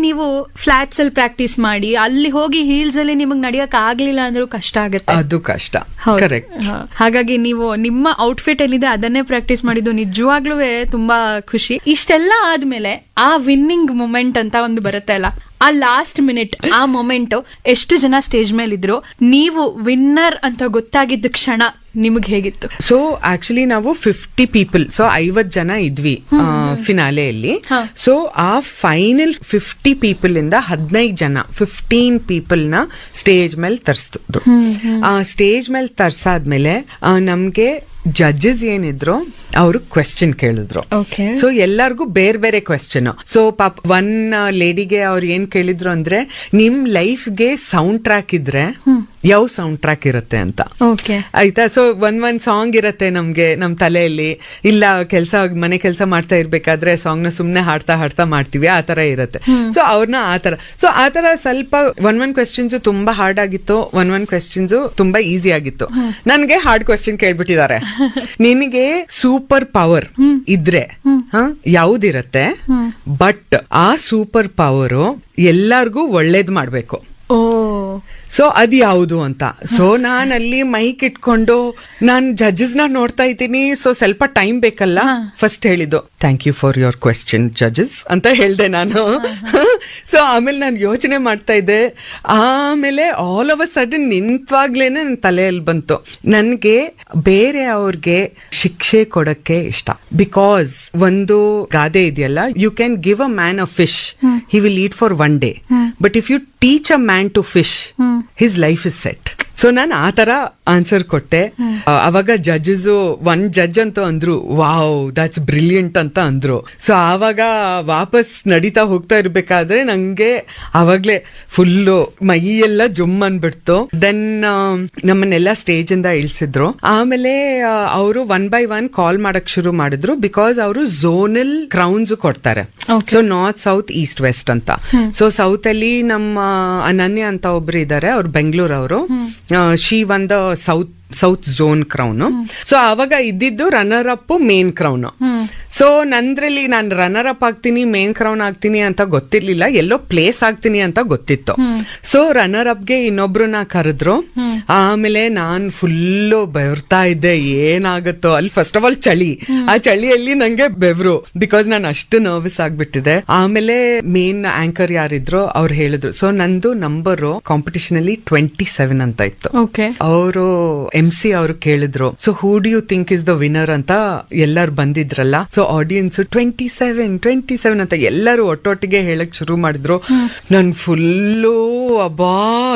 ನೀವು ಫ್ಲಾಟ್ಸ್ ಅಲ್ಲಿ ಪ್ರಾಕ್ಟೀಸ್ ಮಾಡಿ ಅಲ್ಲಿ ಹೋಗಿ ಹೀಲ್ಸ್ ಅಲ್ಲಿ ನಿಮಗ್ ನಡಿಯಕ್ ಆಗ್ಲಿಲ್ಲ ಅಂದ್ರೂ ಕಷ್ಟ ಆಗುತ್ತೆ. ಅದು ಕಷ್ಟ. ಕರೆಕ್ಟ್. ಹಾಗಾಗಿ ನೀವು ನಿಮ್ಮ ಔಟ್ಫಿಟ್ ಏನಿದೆ ಅದನ್ನೇ ಪ್ರಾಕ್ಟೀಸ್ ಮಾಡಿದ್ದು ನಿಜವಾಗ್ಲೂ ತುಂಬಾ ಖುಷಿ. ಇಷ್ಟೆಲ್ಲ ಆದ್ಮೇಲೆ ಆ ವಿನ್ನಿಂಗ್ ಮೂಮೆಂಟ್ ಅಂತ ಒಂದು ಬರುತ್ತೆ ಅಲ್ಲ, ಆ ಲಾಸ್ಟ್ ಮಿನಿಟ್ ಆ ಮೊಮೆಂಟ್, ಎಷ್ಟು ಜನ ಸ್ಟೇಜ್ ಮೇಲೆ ಇದ್ರು, ನೀವು ವಿನ್ನರ್ ಅಂತ ಗೊತ್ತಾಗಿದ್ದ ಕ್ಷಣ ನಿಮಗ್ ಹೇಗಿತ್ತು? ಸೊ ಆಕ್ಚುಲಿ ನಾವು 50 ಪೀಪಲ್, ಸೊ 50 ಜನ ಇದ್ವಿ ಫಿನಾಲೆಯಲ್ಲಿ. ಸೊ ಆ ಫೈನಲ್ 50 ಪೀಪಲ್ ಇಂದ 15 ಪೀಪಲ್ ನ ಸ್ಟೇಜ್ ಮೇಲೆ ತರಿಸಿದ್ರು. ಆ ಸ್ಟೇಜ್ ಮೇಲೆ ತರ್ಸಾದ್ಮೇಲೆ ನಮ್ಗೆ ಜಡ್ಜಸ್ ಏನಿದ್ರು ಅವರು ಕ್ವೆಶ್ಚನ್ ಕೇಳಿದ್ರು. ಸೊ ಎಲ್ಲರಿಗೂ ಬೇರೆ ಬೇರೆ ಕ್ವೆಶ್ಚನ್. ಸೊ ಪಾಪ ಒನ್ ಲೇಡಿಗೆ ಅವ್ರು ಏನ್ ಕೇಳಿದ್ರು ಅಂದ್ರೆ, ನಿಮ್ ಲೈಫ್ಗೆ ಸೌಂಡ್ ಟ್ರ್ಯಾಕ್ ಇದ್ರೆ ಯಾವ ಸೌಂಡ್ ಟ್ರ್ಯಾಕ್ ಇರುತ್ತೆ ಅಂತ. ಆಯ್ತಾ? ಸೊ ಒಂದ್ ಸಾಂಗ್ ಇರತ್ತೆ ನಮ್ಗೆ ನಮ್ ತಲೆಯಲ್ಲಿ, ಇಲ್ಲ ಮನೆ ಕೆಲಸ ಮಾಡ್ತಾ ಇರ್ಬೇಕಾದ್ರೆ ಸಾಂಗ್ ನ ಸುಮ್ನೆ ಹಾಡ್ತಾ ಮಾಡ್ತೀವಿ, ಆ ತರ ಇರತ್ತೆ. ಸೊ ಅವ್ರನ್ನ ಆ ತರ ಸ್ವಲ್ಪ ಒಂದ್ ಕ್ವೆಶ್ಚನ್ಸ್ ತುಂಬಾ ಹಾರ್ಡ್ ಆಗಿತ್ತು, ಒಂದ್ ಕ್ವೆಶ್ಚನ್ಸ್ ತುಂಬಾ ಈಸಿ ಆಗಿತ್ತು. ನನ್ಗೆ ಹಾರ್ಡ್ ಕ್ವೆಶ್ಚನ್ ಕೇಳ್ಬಿಟ್ಟಿದ್ದಾರೆ, ನಿನಗೆ ಸೂಪರ್ ಪವರ್ ಇದ್ರೆ ಯಾವ್ದಿರತ್ತೆ, ಬಟ್ ಆ ಸೂಪರ್ ಪವರ್ ಎಲ್ಲಾರ್ಗೂ ಒಳ್ಳೇದ್ ಮಾಡ್ಬೇಕು. ಸೊ ಅದ್ ಯಾವುದು ಅಂತ. ಸೊ ನಾನ್ ಅಲ್ಲಿ ಮೈಕ್ ಇಟ್ಕೊಂಡು ನಾನ್ ಜಡ್ಜಸ್ ನ ನೋಡ್ತಾ ಇದ್ದೀನಿ. ಸೊ ಸ್ವಲ್ಪ ಟೈಮ್ ಬೇಕಲ್ಲ. ಫಸ್ಟ್ ಹೇಳಿದ್ದು, thank you for your question judges ಅಂತ ಹೇಳ್ದೆ ನಾನು. ಸೊ ಆಮೇಲೆ ನಾನು ಯೋಚನೆ ಮಾಡ್ತಾ ಇದ್ದೆ. ಆಮೇಲೆ ಆಲ್ ಆಫ್ ಅ ಸಡನ್ ನಿಂತವಾಗ್ಲೇನೆ ನನ್ನ ತಲೆಯಲ್ಲಿ ಬಂತು, ನನ್ಗೆ ಬೇರೆ ಅವ್ರಿಗೆ ಶಿಕ್ಷೆ ಕೊಡಕ್ಕೆ ಇಷ್ಟ. ಬಿಕಾಸ್ ಒಂದು ಗಾದೆ ಇದೆಯಲ್ಲ, you can give a man a fish, he will eat for one day, but if you teach a man to fish, his life is set. So ನಾನು ಆ ತರ ಆನ್ಸರ್ ಕೊಟ್ಟೆ. ಅವಾಗ ಜಡ್ಜಸ್, ಒಂದ್ ಜಡ್ಜ್ ಅಂತ ಅಂದ್ರು, ವಾವ್ ದಟ್ಸ್ ಬ್ರಿಲಿಯಂಟ್ ಅಂತ ಅಂದ್ರು. ಸೊ ಆವಾಗ ವಾಪಸ್ ನಡೀತಾ ಹೋಗ್ತಾ ಇರ್ಬೇಕಾದ್ರೆ ನಂಗೆ ಅವಾಗ್ಲೇ ಫುಲ್ಲು ಮೈಯೆಲ್ಲ ಜುಮ್ ಅನ್ಬಿಡ್ತು. ದೆನ್ ನಮ್ಮನ್ನೆಲ್ಲ ಸ್ಟೇಜ್ ಇಂದ ಇಳಿಸಿದ್ರು. ಆಮೇಲೆ ಅವರು 1 by 1 ಕಾಲ್ ಮಾಡಕ್ ಶುರು ಮಾಡಿದ್ರು. ಬಿಕಾಸ್ ಅವರು ಝೋನಲ್ ಕ್ರೌನ್ಸ್ ಕೊಡ್ತಾರೆ. So north, south, East, West ಅಂತ. ಸೊ ಸೌತ್ ಅಲ್ಲಿ ನಮ್ಮ ಅನನ್ಯ ಅಂತ ಒಬ್ರು ಇದ್ದಾರೆ, ಅವ್ರು ಬೆಂಗಳೂರವರು. She one the south zone crown. So ಅವಾಗ ಇದ್ದಿದ್ದು runner up, main crown. So ನಂದ್ರಲ್ಲಿ ನಾನು ರನ್ನರ್ ಅಪ್ ಆಗ್ತೀನಿ, ಮೇನ್ ಕ್ರೌನ್ ಆಗ್ತೀನಿ ಅಂತ ಗೊತ್ತಿರ್ಲಿಲ್ಲ, ಎಲ್ಲೋ ಪ್ಲೇಸ್ ಆಗ್ತೀನಿ ಅಂತ ಗೊತ್ತಿತ್ತು. ಸೊ ರನ್ನರ್ ಅಪ್ಗೆ ಇನ್ನೊಬ್ರನ್ನ ಕರೆದ್ರು. ಆಮೇಲೆ ನಾನ್ ಫುಲ್ಲು ಬೆವರ್ತಾ ಇದ್ದೆ, ಏನಾಗುತ್ತೋ ಅಲ್ಲಿ. ಫಸ್ಟ್ ಆಫ್ ಆಲ್ ಚಳಿ, ಆ ಚಳಿಯಲ್ಲಿ ನಂಗೆ ಬೆವರು, ಬಿಕಾಸ್ ನಾನು ಅಷ್ಟು ನರ್ವಸ್ ಆಗ್ಬಿಟ್ಟಿದೆ. ಆಮೇಲೆ ಮೇನ್ ಆಂಕರ್ ಯಾರಿದ್ರು ಅವ್ರು ಹೇಳಿದ್ರು, ಸೊ ನಂದು ನಂಬರ್ ಕಾಂಪಿಟಿಷನ್ ಅಲ್ಲಿ 27 ಅಂತ ಇತ್ತು. ಅವರು MC ಅವರು ಕೇಳಿದ್ರು, so who do you think is the winner ಅಂತ ಎಲ್ಲರೂ ಬಂದಿದ್ರಲ್ಲ. ಸೊ ಆಡಿಯನ್ಸ್ 27 ಅಂತ ಎಲ್ಲರೂ ಒಟ್ಟೊಟ್ಟಿಗೆ ಹೇಳಕ್ ಶುರು ಮಾಡಿದ್ರು. ನನ್ ಫುಲ್ಲು ಅಬ್ಬಾ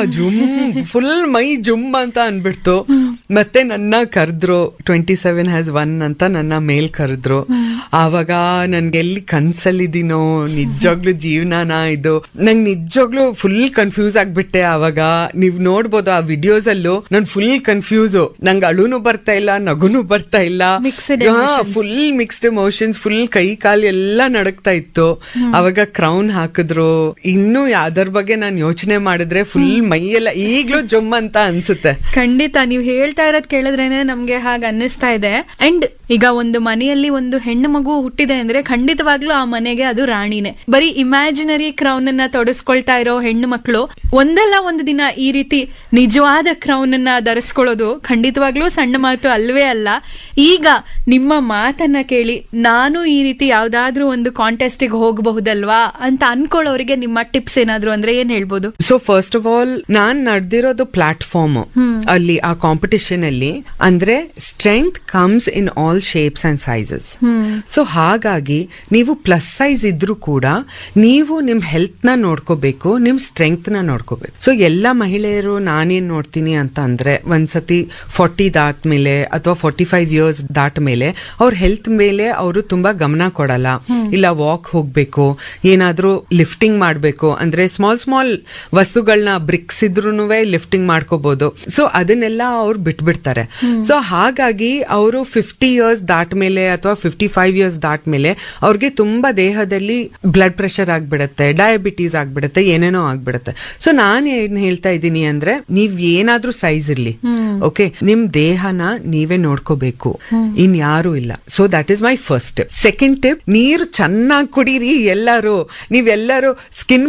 ಫುಲ್ ಮೈ ಜುಮ್ ಅಂತ ಅನ್ಬಿಡ್ತು. ಮತ್ತೆ ನನ್ನ ಕರೆದ್ರು, 27 ಹ್ಯಾಸ್ ಒನ್ ಅಂತ ನನ್ನ ಮೇಲ್ ಕರೆದ್ರು. ಆವಾಗ ನನ್ಗೆ ಎಲ್ಲಿ ಕನ್ಸಲ್ಲಿದ್ದೀನೋ, ನಿಜವಾಗ್ಲೂ ಜೀವನಾನ ಇದು, ನಂಗೆ ನಿಜವಾಗ್ಲೂ ಫುಲ್ ಕನ್ಫ್ಯೂಸ್ ಆಗ್ಬಿಟ್ಟೆ. ಆವಾಗ ನೀವ್ ನೋಡ್ಬೋದು ಆ ವಿಡಿಯೋಸ್ ಅಲ್ಲೂ ನನ್ ಫುಲ್ ಕನ್ಫ್ಯೂಸ್. ನಂಗೆ ಅಳುನು ಬರ್ತಾ ಇಲ್ಲ, ನಗುನು ಬರ್ತಾ ಇಲ್ಲ, ಫುಲ್ ಮಿಕ್ಸ್ಡ್ ಎಮೋಷನ್ಸ್, ಫುಲ್ ಕೈ ಕಾಲು ಎಲ್ಲ ನಡಕ್ತಾ ಇತ್ತು. ಅವಾಗ ಕ್ರೌನ್ ಹಾಕಿದ್ರು. ಇನ್ನು ಯಾವ್ದ್ರ ಬಗ್ಗೆ ನಾನು ಯೋಚನೆ ಮಾಡಿದ್ರೆ ಫುಲ್ ಮೈಯೆಲ್ಲ ಈಗ್ಲೂ ಜೊಮ್ಮ ಅಂತ ಅನ್ಸುತ್ತೆ. ಖಂಡಿತ ನೀವು ಹೇಳ್ತಾ ಇರೋದ್ ಕೇಳಿದ್ರೇನೆ ನಮ್ಗೆ ಹಾಗೆ ಅನ್ನಿಸ್ತಾ ಇದೆ. ಅಂಡ್ ಈಗ ಒಂದು ಮನೆಯಲ್ಲಿ ಒಂದು ಹೆಣ್ಣು ಮಗು ಹುಟ್ಟಿದೆ ಅಂದ್ರೆ ಖಂಡಿತವಾಗ್ಲೂ ಆ ಮನೆಗೆ ಅದು ರಾಣಿನೇ. ಬರೀ ಇಮ್ಯಾಜಿನರಿ ಕ್ರೌನ್ ಅನ್ನ ತೊಡಸ್ಕೊಳ್ತಾ ಇರೋ ಹೆಣ್ಣು ಮಕ್ಕಳು ಒಂದಲ್ಲ ಒಂದು ದಿನ ಈ ರೀತಿ ನಿಜವಾದ ಕ್ರೌನ್ ಅನ್ನ ಧರಿಸ್ಕೊಳ್ಳೋದು ಖಂಡಿತವಾಗ್ಲೂ ಸಣ್ಣ ಮಾತು ಅಲ್ವೇ ಅಲ್ಲ. ಈಗ ನಿಮ್ಮ ಮಾತನ್ನ ಕೇಳಿ ನಾನು ಈ ರೀತಿ ಯಾವ್ದಾದ್ರೂ ಒಂದು ಕಾಂಟೆಸ್ಟ್ ಗೆ ಹೋಗಬಹುದಲ್ವಾ ಅಂತ ಅನ್ಕೊಳ್ಳೋರಿಗೆ ನಿಮ್ಮ ಟಿಪ್ಸ್ ಏನಾದ್ರು ಅಂದ್ರೆ ಏನ್ ಹೇಳ್ಬೋದು? So first of all non ನಡೆದಿರೋದು platform ಅಲ್ಲಿ, ಆ ಕಾಂಪಿಟಿಷನ್ ಅಲ್ಲಿ. ಅಂದ್ರೆ strength comes in all shapes and sizes. So ಹಾಗಾಗಿ ನೀವು ಪ್ಲಸ್ ಸೈಜ್ ಇದ್ರೂ ಕೂಡ ನೀವು ನಿಮ್ ಹೆಲ್ತ್ ನ ನೋಡ್ಕೋಬೇಕು, ನಿಮ್ ಸ್ಟ್ರೆಂತ್ ನ ನೋಡ್ಕೋಬೇಕು. ಸೊ ಎಲ್ಲಾ ಮಹಿಳೆಯರು ನಾನೇನ್ ನೋಡ್ತೀನಿ ಅಂತ ಅಂದ್ರೆ, ಒಂದ್ಸತಿ 40 ದಾಟ್ ಮೇಲೆ ಅಥವಾ 45 ಇಯರ್ಸ್ ದಾಟ್ ಮೇಲೆ ಅವ್ರ ಹೆಲ್ತ್ ಮೇಲೆ ಅವರು ತುಂಬಾ ಗಮನ ಕೊಡಲ್ಲ. ಇಲ್ಲ ವಾಕ್ ಹೋಗ್ಬೇಕು, ಏನಾದ್ರೂ ಲಿಫ್ಟಿಂಗ್ ಮಾಡ್ಬೇಕು ಅಂದ್ರೆ ಸ್ಮಾಲ್ ವಸ್ತುಗಳನ್ನ ಬ್ರಿಕ್ಸ್ ಇದ್ರೂನು ಲಿಫ್ಟಿಂಗ್ ಮಾಡ್ಕೋಬಹುದು. ಸೊ ಅದನ್ನೆಲ್ಲ ಅವ್ರು ಬಿಟ್ಬಿಡ್ತಾರೆ. ಸೊ ಹಾಗಾಗಿ ಅವರು 50 ಇಯರ್ಸ್ ದಾಟ್ ಮೇಲೆ ಅಥವಾ 55 ಇಯರ್ಸ್ ದಾಟ್ ಮೇಲೆ ಅವ್ರಿಗೆ ತುಂಬಾ ದೇಹದಲ್ಲಿ ಬ್ಲಡ್ ಪ್ರೆಷರ್ ಆಗ್ಬಿಡತ್ತೆ, ಡಯಾಬಿಟೀಸ್ ಆಗ್ಬಿಡತ್ತೆ, ಏನೇನೋ ಆಗ್ಬಿಡತ್ತೆ. ಸೊ ನಾನು ಏನ್ ಹೇಳ್ತಾ ಇದ್ದೀನಿ ಅಂದ್ರೆ, ನೀವ್ ಏನಾದ್ರೂ ಸೈಜ್ ಇರ್ಲಿ, ಓಕೆ, ನಿಮ್ ದೇಹನ ನೀವೇ ನೋಡ್ಕೋಬೇಕು, ಇನ್ ಯಾರು ಇಲ್ಲ. So that is my first tip. Second tip, ನೀರು ಚೆನ್ನಾಗಿ ಕುಡೀರಿ. ನೀವೆಲ್ಲರೂ ಸ್ಕಿನ್